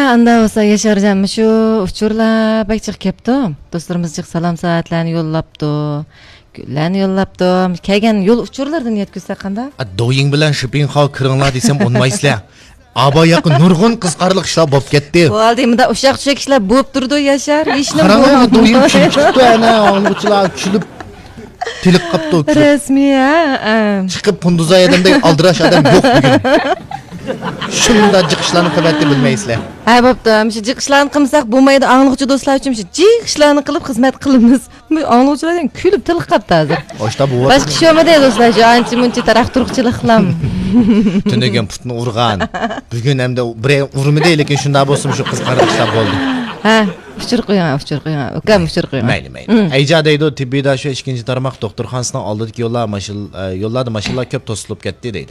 anda olsa Yaşarcan şu uçurlar bak çık kepti. Dostlarımız çık salam saatlerini yollaptı. Güllerini yollaptı. Kegen yol uçurlardan yetkizse kanda? Doying bilen shipping hal kırınlar desem onmaysızlar. Aba yakın nurgun kızkarlık işler bop gitti. Bu halde imda uşak uşak işler bop durdu Yaşar. İşini Karanlığa doying çıktı ana. Anlıkçılar küçülüp tilik kaptı o küçülüp. Resmi ya. Çıkıp punduza edemde aldıraş adam yok bugün. Şunda çıkışlarını kıymetli bilmeysizler. Ha bopda, şu çıkışlarını kılmasak bulmaydı anlıkçı dostlar için şu çıkışlarını kılıp hizmet kılımız. Anlıkçılardan külüp tilik kaptı hazır. Hoşta bu var. Başka şey olmadı ya dostlar şu ançı munçı tarak turukçılıklam. Tündegen putunu urgan. Bugün hem de bre urmu değil ki şunda bolsun şu kızkarlık işler oldu. Ha, uçur koyun. Okam uçur koyun. Mayli. Ayca deydi tibbida şu ikinci tarmak doktorxanasından aldık yolladı maşallah köp tosulup gitti deydi.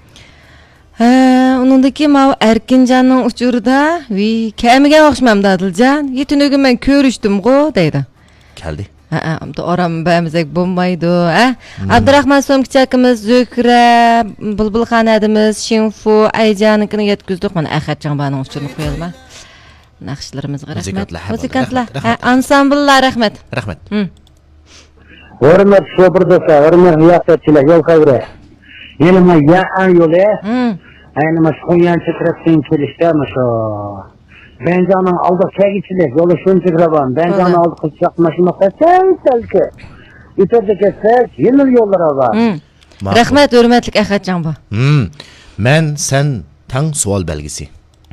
Onundaki mav Erkincan'ın uçurda vi kemigen okşmamda Adılcan. Yetünügün ben körüştüm go deydi. Geldi. Oram bämizek bombaydı. Abdurrahman Somkichakimiz, Zökre, Bulbulxan adimiz, Şinfu, Aycan'ınkini yetkizdik. Mana Ahadcan bana uçurni qo'yalma. Naqshlarımızga rahmat. Muzikantlar, ansambullar rahmat. Rahmat. Hürmet şobrdosa, hürmet riyasatçılar, yol kavre. Yelime ya an yolu. Aynı maşkunyan çıkrasın kilişte maşo. Bencanın aldı çekiçilik, yolu şun çıkraban. Bencanın aldı kıçak maşına selki. Üterde kessek, yılır yollara var. Rahmat, hürmetlik Ahadcan bu. Men sen tang sual belgisi.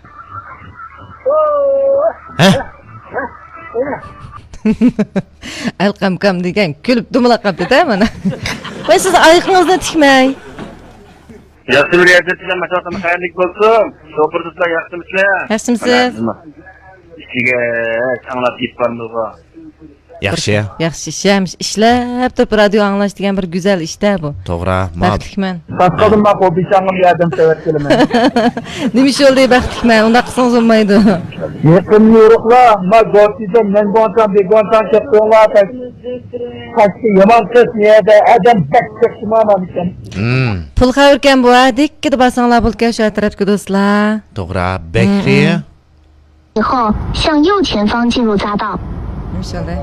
Alqam degan kulib dumlaq qapti da mana. Voy siz ayiqingizni tikmay. Yaxshi bir yerda sizlar masofadan xayrlik bo'lsin. Sho'pirdizlar yaxshimisizlar? Yaxshimisiz? Sizga anglab yetbarmizga. Yaxshi. Yaxshi ishamiz. Ishlab turib radio anglash degan bir go'zal ishda bu. To'g'ri. Baxtlikman. Tasqadım bak o biçangım yardım sever kelime. Nima ish oldi baxtlikman? Unda qilsangiz bo'lmaydi. Yakın yorukla, ma gortiden men gontan çektiğinler tek. Kaçtı yaman kız niyede adam pek çıkmamışım. Pul xavirkan bu, dekkida basanglar bo'lgan shu atrofga do'stlar. To'g'ri. Bekri. 以后向右前方进入匝道。 Inshaalloh.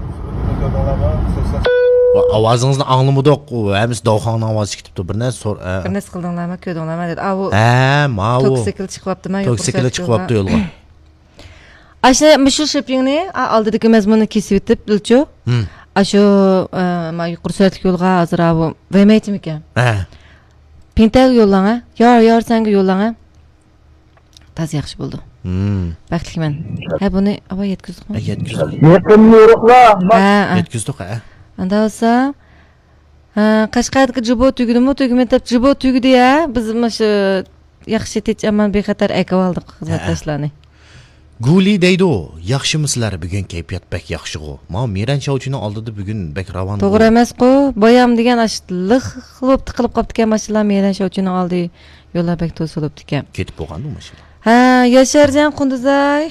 Ovozingizni anglamadik. Hamiz dovxondan ovoz chiqibdi. Bir narsa Bir narsa qildinglarmi, ko'rdinglarmi dedi. A u mau. toksikl chiqyaptimi yo'q? Toksikl chiqyapti yo'lga. Ashna shu shippingni oldidagi mazmunni kesib o'tib, Dilcho. Ashu ma yuqori soatlik yo'lga hozir bu vermaytimi ekan? Pintal yo'llanga, yor senga yo'llanga. Taz yaxshi bo'ldi. Baxtlikman. Ha buni ava yetkazdik. Yetkazdik. Yakın yorukla, Yetkazdik. Anda olsa Qashqardagi Jibo tugdimi, tugmay Jibo tugdi ya. Biz shu yaxshi techaman bexatar aytib oldik xizmatdoshlarni. Guli deydi o. Yaxshimisizlar? Bugun kayfiyat bek yaxshi-ku. Ma Miran Shovchini oldida bugun bek ravon. To'g'ri emas-ku. Boyam degan ashliq qilib tiqilib qopti mashinalar Miran Shovchini oldi. Yo'llar bek to'silib ekan. Ketib bo'lgandi u mashina. Ha, Yaşarjan Qunduzay.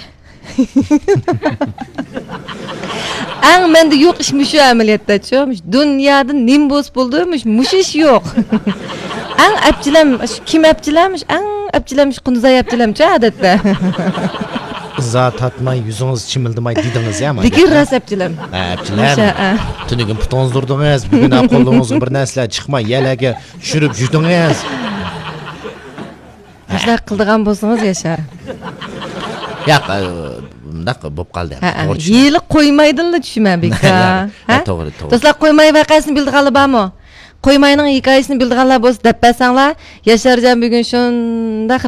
Ang menda yo'q ish mushu amaliyotda-chi. Dunyoda nimbos bo'ldi-mish, mush ish yo'q. Ang apchilam, kim apchilammish? Ang apchilammish Qunduzay apchilamchi odatda. Zat tatmay yuzingiz chimildimay dedingiz ya mana. Lekin ras apchilam. Apchilam. Tunigim putongiz durdingiz, bugun qo'lingizga bir narsalar chiqmay, yalaga tushirib yurdingiz. Sizlar qildigan bo'lsangiz Yaşar. Yo'q, bundoq bo'lib qoldi. Yili qo'ymaydinlar tushunmadik. Ha? To'g'ri. Do'stlar qo'ymay voqeasini bildiganlar bormi? Qo'ymayning hikoyasini bildiganlar bo'lsa deb bersanglar, Yaşarjan bugun shunda